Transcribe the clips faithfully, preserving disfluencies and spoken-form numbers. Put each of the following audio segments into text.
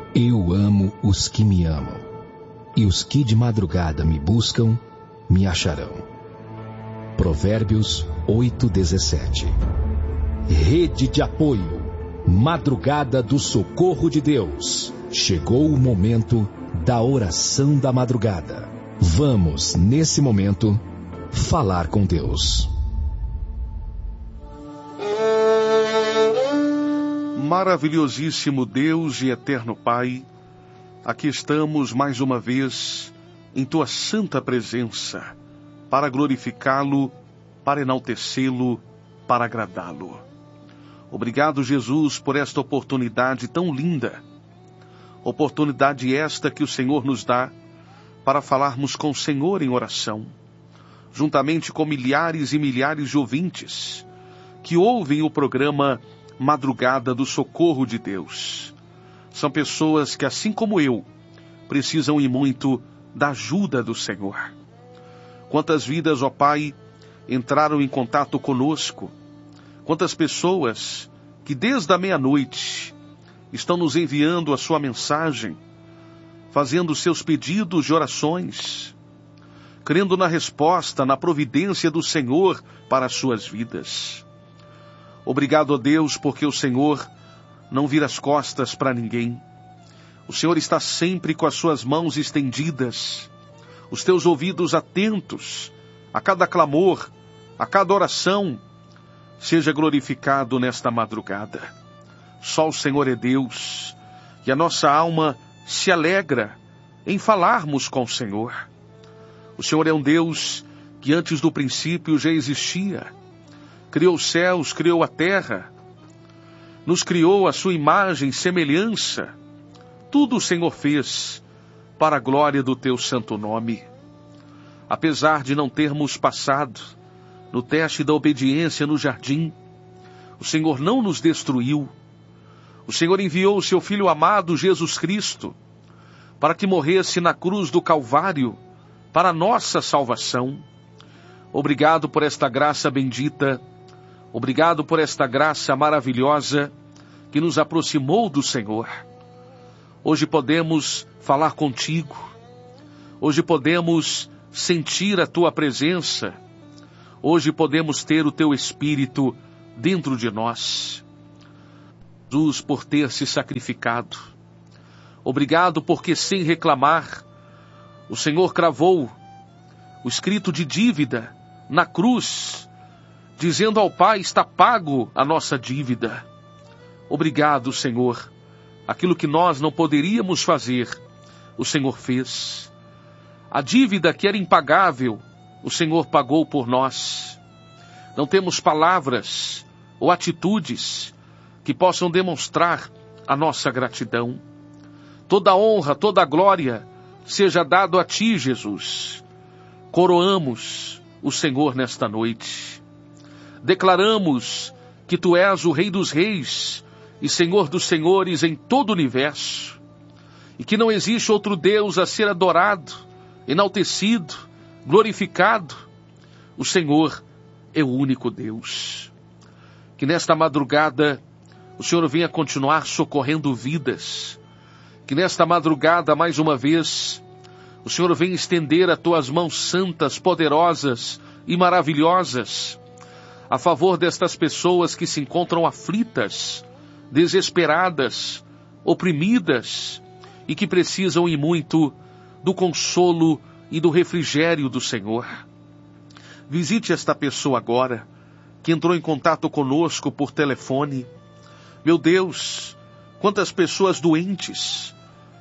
Eu amo os que me amam, e os que de madrugada me buscam, me acharão. Provérbios oito, dezessete. Rede de apoio, Madrugada do Socorro de Deus. Chegou o momento da oração da madrugada. Vamos, nesse momento, falar com Deus. Maravilhosíssimo Deus e eterno Pai, aqui estamos mais uma vez em Tua santa presença, para glorificá-lo, para enaltecê-lo, para agradá-lo. Obrigado, Jesus, por esta oportunidade tão linda, oportunidade esta que o Senhor nos dá para falarmos com o Senhor em oração, juntamente com milhares e milhares de ouvintes que ouvem o programa Madrugada do Socorro de Deus. São pessoas que, assim como eu, precisam e muito da ajuda do Senhor. Quantas vidas, ó Pai, entraram em contato conosco, quantas pessoas que desde a meia-noite estão nos enviando a sua mensagem, fazendo seus pedidos de orações, crendo na resposta, na providência do Senhor para as suas vidas. Obrigado a Deus, porque o Senhor não vira as costas para ninguém. O Senhor está sempre com as suas mãos estendidas, os teus ouvidos atentos a cada clamor, a cada oração. Seja glorificado nesta madrugada. Só o Senhor é Deus, e a nossa alma se alegra em falarmos com o Senhor. O Senhor é um Deus que antes do princípio já existia. Criou os céus, criou a terra, nos criou a sua imagem e semelhança. Tudo o Senhor fez para a glória do teu santo nome. Apesar de não termos passado no teste da obediência no jardim, o Senhor não nos destruiu. O Senhor enviou o seu Filho amado, Jesus Cristo, para que morresse na cruz do Calvário, para a nossa salvação. Obrigado por esta graça bendita, obrigado por esta graça maravilhosa que nos aproximou do Senhor. Hoje podemos falar contigo, hoje podemos sentir a tua presença, hoje podemos ter o teu Espírito dentro de nós. Jesus, por ter se sacrificado. Obrigado porque, sem reclamar, o Senhor cravou o escrito de dívida na cruz, dizendo ao Pai, está pago a nossa dívida. Obrigado, Senhor. Aquilo que nós não poderíamos fazer, o Senhor fez. A dívida que era impagável, o Senhor pagou por nós. Não temos palavras ou atitudes que possam demonstrar a nossa gratidão. Toda a honra, toda a glória seja dado a Ti, Jesus. Coroamos o Senhor nesta noite. Declaramos que Tu és o Rei dos Reis e Senhor dos Senhores em todo o universo, e que não existe outro Deus a ser adorado, enaltecido, glorificado. O Senhor é o único Deus. Que nesta madrugada o Senhor venha continuar socorrendo vidas. Que nesta madrugada, mais uma vez, o Senhor venha estender as tuas mãos santas, poderosas e maravilhosas a favor destas pessoas que se encontram aflitas, desesperadas, oprimidas e que precisam e muito do consolo e do refrigério do Senhor. Visite esta pessoa agora, que entrou em contato conosco por telefone. Meu Deus, quantas pessoas doentes,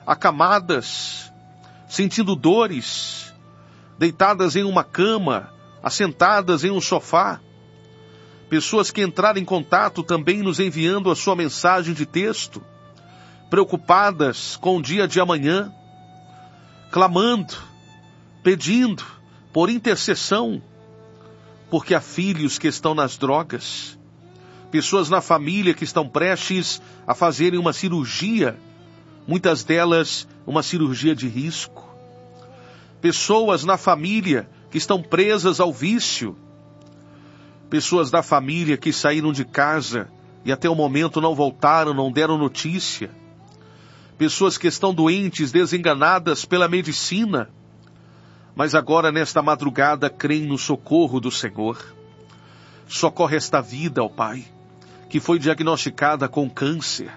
acamadas, sentindo dores, deitadas em uma cama, assentadas em um sofá. Pessoas que entraram em contato também nos enviando a sua mensagem de texto, preocupadas com o dia de amanhã, clamando, pedindo por intercessão, porque há filhos que estão nas drogas, pessoas na família que estão prestes a fazerem uma cirurgia, muitas delas uma cirurgia de risco, pessoas na família que estão presas ao vício, pessoas da família que saíram de casa e até o momento não voltaram, não deram notícia, pessoas que estão doentes, desenganadas pela medicina, mas agora nesta madrugada creem no socorro do Senhor. Socorre esta vida, ó Pai, que foi diagnosticada com câncer.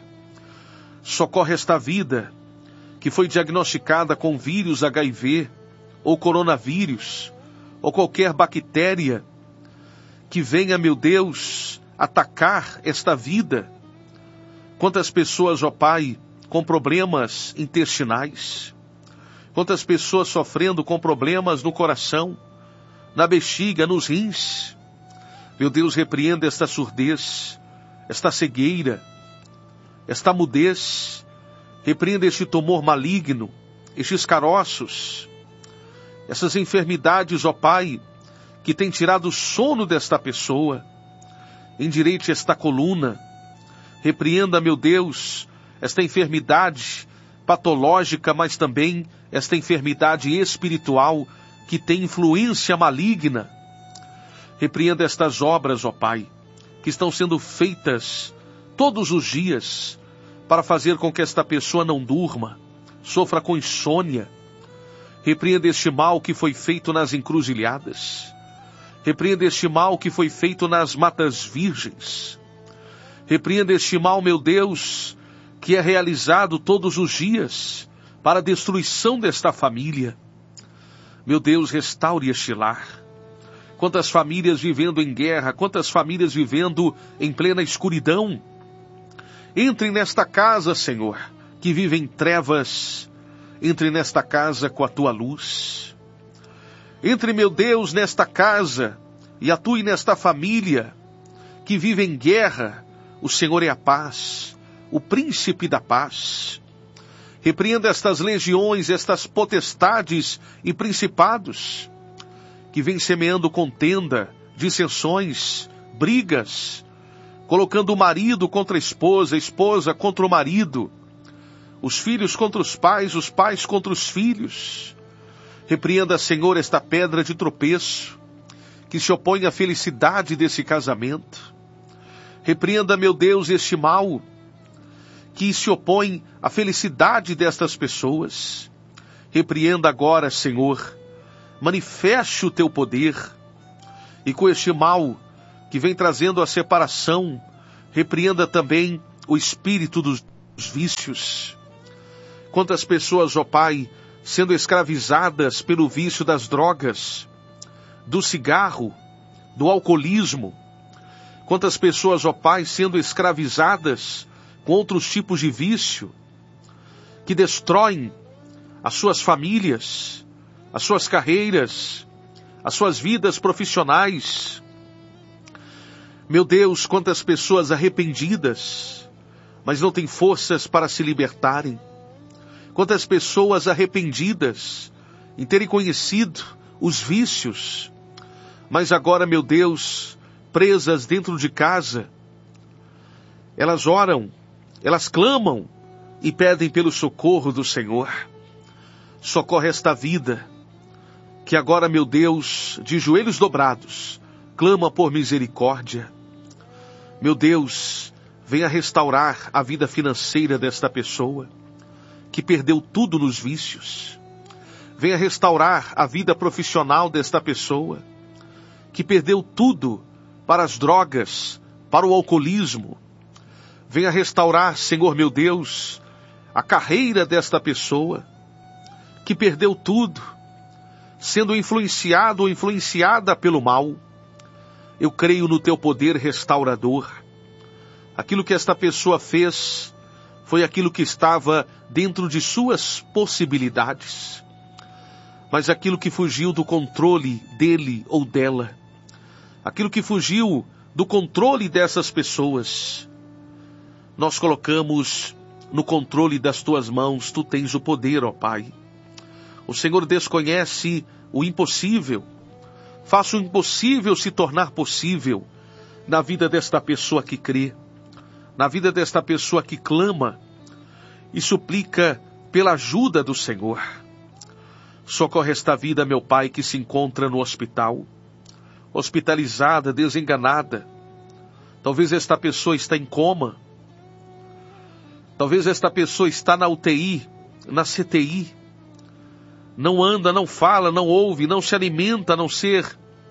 Socorre esta vida que foi diagnosticada com vírus H I V, ou coronavírus, ou qualquer bactéria que venha, meu Deus, atacar esta vida. Quantas pessoas, ó Pai, com problemas intestinais, quantas pessoas sofrendo com problemas no coração, na bexiga, nos rins. Meu Deus, repreenda esta surdez, esta cegueira, esta mudez, repreenda este tumor maligno, estes caroços, essas enfermidades, ó Pai, que tem tirado o sono desta pessoa. Endireite esta coluna, repreenda, meu Deus, esta enfermidade patológica, mas também esta enfermidade espiritual que tem influência maligna. Repreenda estas obras, ó Pai, que estão sendo feitas todos os dias para fazer com que esta pessoa não durma, sofra com insônia. Repreenda este mal que foi feito nas encruzilhadas. Repreenda este mal que foi feito nas matas virgens. Repreenda este mal, meu Deus, que é realizado todos os dias para a destruição desta família. Meu Deus, restaure este lar. Quantas famílias vivendo em guerra, quantas famílias vivendo em plena escuridão. Entre nesta casa, Senhor, que vive em trevas. Entre nesta casa com a tua luz. Entre, meu Deus, nesta casa e atue nesta família que vive em guerra. O Senhor é a paz, o príncipe da paz. Repreenda estas legiões, estas potestades e principados que vêm semeando contenda, dissensões, brigas, colocando o marido contra a esposa, a esposa contra o marido, os filhos contra os pais, os pais contra os filhos. Repreenda, Senhor, esta pedra de tropeço que se opõe à felicidade desse casamento. Repreenda, meu Deus, este mal que se opõe à felicidade destas pessoas. Repreenda agora, Senhor, manifeste o teu poder, e com este mal que vem trazendo a separação, repreenda também o espírito dos vícios. Quantas pessoas, ó Pai, sendo escravizadas pelo vício das drogas, do cigarro, do alcoolismo. Quantas pessoas, ó Pai, sendo escravizadas com outros tipos de vício, que destroem as suas famílias, as suas carreiras, as suas vidas profissionais. Meu Deus, quantas pessoas arrependidas, mas não têm forças para se libertarem. Quantas pessoas arrependidas em terem conhecido os vícios, mas agora, meu Deus, presas dentro de casa, elas oram, elas clamam e pedem pelo socorro do Senhor. Socorre esta vida, que agora, meu Deus, de joelhos dobrados, clama por misericórdia. Meu Deus, venha restaurar a vida financeira desta pessoa, que perdeu tudo nos vícios. Venha restaurar a vida profissional desta pessoa, que perdeu tudo para as drogas, para o alcoolismo. Venha restaurar, Senhor meu Deus, a carreira desta pessoa, que perdeu tudo, sendo influenciado ou influenciada pelo mal. Eu creio no teu poder restaurador. Aquilo que esta pessoa fez foi aquilo que estava dentro de suas possibilidades. Mas aquilo que fugiu do controle dele ou dela, aquilo que fugiu do controle dessas pessoas, nós colocamos no controle das tuas mãos. Tu tens o poder, ó Pai. O Senhor desconhece o impossível. Faça o impossível se tornar possível na vida desta pessoa que crê, na vida desta pessoa que clama e suplica pela ajuda do Senhor. Socorre esta vida, meu Pai, que se encontra no hospital, hospitalizada, desenganada. Talvez esta pessoa está em coma. Talvez esta pessoa está na U T I, na C T I. Não anda, não fala, não ouve, não se alimenta, a não ser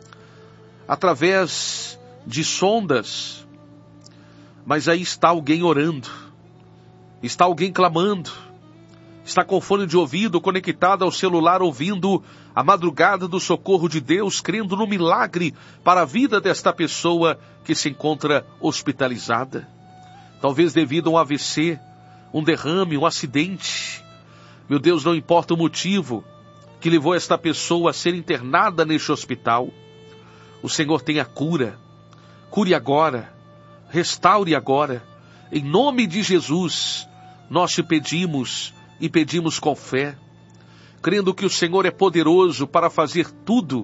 através de sondas. Mas aí está alguém orando. Está alguém clamando. Está com fone de ouvido conectado ao celular, ouvindo a madrugada do socorro de Deus, crendo no milagre para a vida desta pessoa que se encontra hospitalizada. Talvez devido a um A V C, um derrame, um acidente. Meu Deus, não importa o motivo que levou esta pessoa a ser internada neste hospital. O Senhor tem a cura. Cure agora. Restaure agora. Em nome de Jesus, nós te pedimos e pedimos com fé, crendo que o Senhor é poderoso para fazer tudo.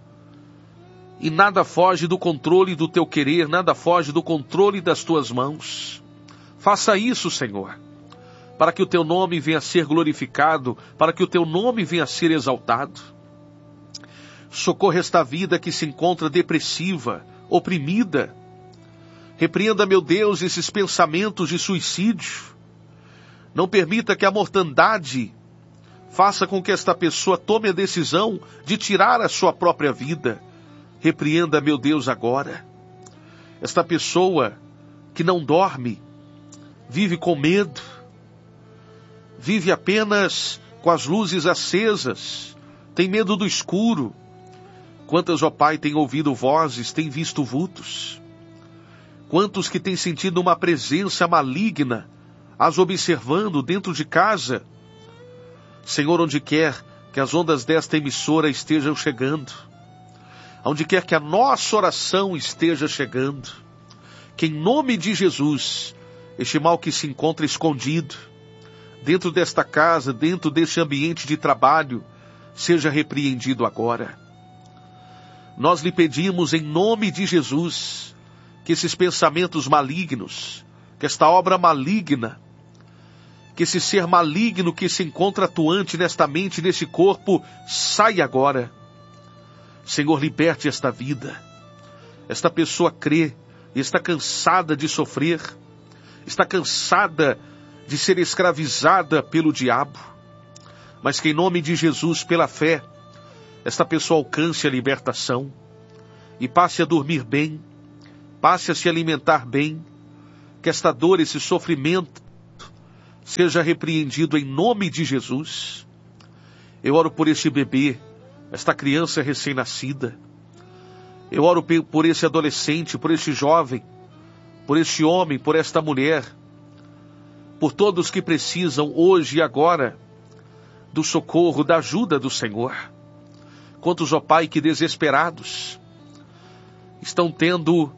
E nada foge do controle do teu querer, nada foge do controle das tuas mãos. Faça isso, Senhor, para que o teu nome venha a ser glorificado, para que o teu nome venha a ser exaltado. Socorra esta vida que se encontra depressiva, oprimida. Repreenda, meu Deus, esses pensamentos de suicídio. Não permita que a mortandade faça com que esta pessoa tome a decisão de tirar a sua própria vida. Repreenda, meu Deus, agora. Esta pessoa que não dorme, vive com medo, vive apenas com as luzes acesas, tem medo do escuro. Quantas, ó Pai, têm ouvido vozes, têm visto vultos? Quantos que têm sentido uma presença maligna as observando dentro de casa? Senhor, onde quer que as ondas desta emissora estejam chegando, onde quer que a nossa oração esteja chegando, que em nome de Jesus, este mal que se encontra escondido, dentro desta casa, dentro deste ambiente de trabalho, seja repreendido agora. Nós lhe pedimos em nome de Jesus, que esses pensamentos malignos, que esta obra maligna, que esse ser maligno que se encontra atuante nesta mente, neste corpo, saia agora. Senhor, liberte esta vida. Esta pessoa crê e está cansada de sofrer, está cansada de ser escravizada pelo diabo, mas que em nome de Jesus, pela fé, esta pessoa alcance a libertação e passe a dormir bem, passe a se alimentar bem, que esta dor, esse sofrimento, seja repreendido em nome de Jesus. Eu oro por este bebê, esta criança recém-nascida. Eu oro por esse adolescente, por este jovem, por este homem, por esta mulher, por todos que precisam hoje e agora do socorro, da ajuda do Senhor. Quantos, ó Pai, que desesperados estão tendo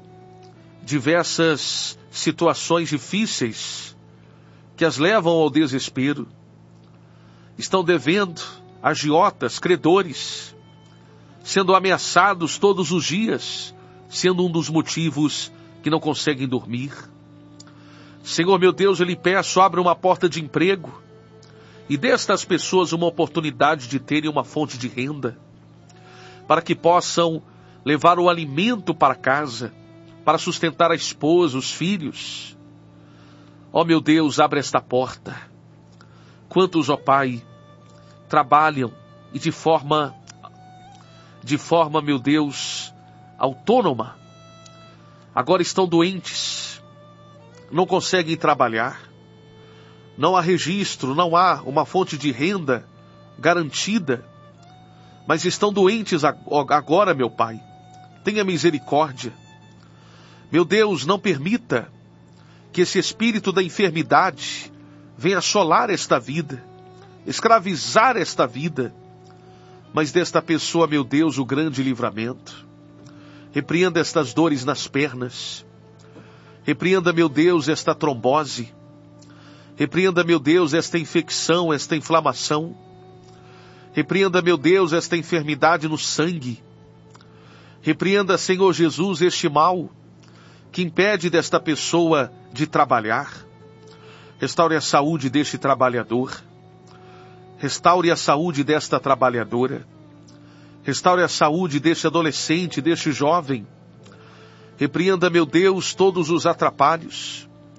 diversas situações difíceis que as levam ao desespero. Estão devendo agiotas, credores, sendo ameaçados todos os dias, sendo um dos motivos que não conseguem dormir. Senhor, meu Deus, eu lhe peço, abra uma porta de emprego e dê a estas pessoas uma oportunidade de terem uma fonte de renda, para que possam levar o alimento para casa, para sustentar a esposa, os filhos. Ó meu Deus, abre esta porta. Quantos, ó Pai, trabalham e de forma, de forma, meu Deus, autônoma, agora estão doentes, não conseguem trabalhar, não há registro, não há uma fonte de renda garantida, mas estão doentes agora, meu Pai. Tenha misericórdia. Meu Deus, não permita que esse espírito da enfermidade venha assolar esta vida, escravizar esta vida, mas desta pessoa, meu Deus, o grande livramento. Repreenda estas dores nas pernas. Repreenda, meu Deus, esta trombose. Repreenda, meu Deus, esta infecção, esta inflamação. Repreenda, meu Deus, esta enfermidade no sangue. Repreenda, Senhor Jesus, este mal que impede desta pessoa de trabalhar. Restaure a saúde deste trabalhador. Restaure a saúde desta trabalhadora. Restaure a saúde deste adolescente, deste jovem. Repreenda, meu Deus, todos os atrapalhos.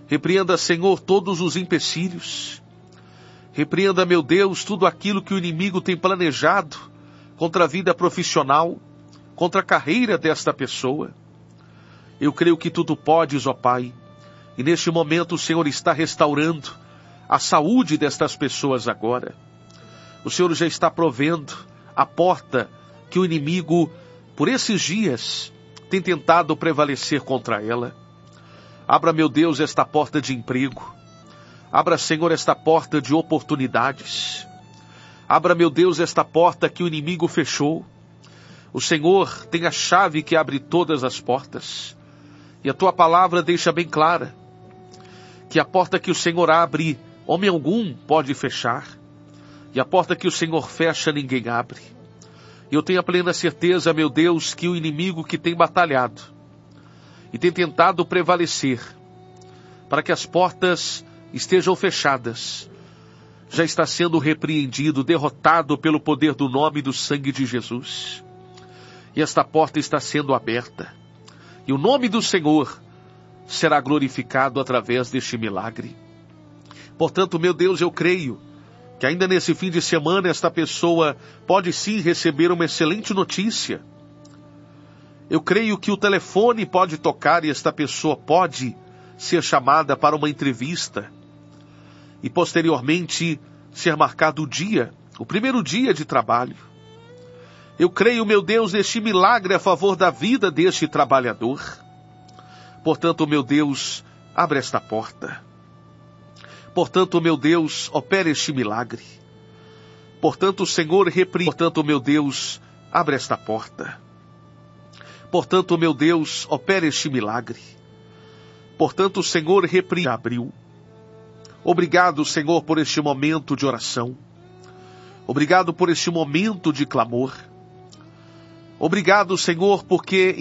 Repreenda, Senhor, todos os empecilhos. Repreenda, meu Deus, tudo aquilo que o inimigo tem planejado contra a vida profissional, contra a carreira desta pessoa. Eu creio que tudo podes, ó Pai, e neste momento o Senhor está restaurando a saúde destas pessoas agora. O Senhor já está provendo a porta que o inimigo, por esses dias, tem tentado prevalecer contra ela. Abra, meu Deus, esta porta de emprego. Abra, Senhor, esta porta de oportunidades. Abra, meu Deus, esta porta que o inimigo fechou. O Senhor tem a chave que abre todas as portas. E a tua palavra deixa bem clara que a porta que o Senhor abre, homem algum pode fechar. E a porta que o Senhor fecha, ninguém abre. Eu tenho a plena certeza, meu Deus, que o inimigo que tem batalhado e tem tentado prevalecer para que as portas estejam fechadas, já está sendo repreendido, derrotado pelo poder do nome e do sangue de Jesus. E esta porta está sendo aberta. E o nome do Senhor será glorificado através deste milagre. Portanto, meu Deus, eu creio que ainda nesse fim de semana esta pessoa pode sim receber uma excelente notícia. Eu creio que o telefone pode tocar e esta pessoa pode ser chamada para uma entrevista e posteriormente ser marcado o dia, o primeiro dia de trabalho. Eu creio, meu Deus, neste milagre a favor da vida deste trabalhador. Portanto, meu Deus, abre esta porta. Portanto, meu Deus, opera este milagre. Portanto, o Senhor repreende. Portanto, meu Deus, abre esta porta. Portanto, meu Deus, opera este milagre. Portanto, o Senhor repreende. Abriu. Obrigado, Senhor, por este momento de oração. Obrigado por este momento de clamor. Obrigado, Senhor, porque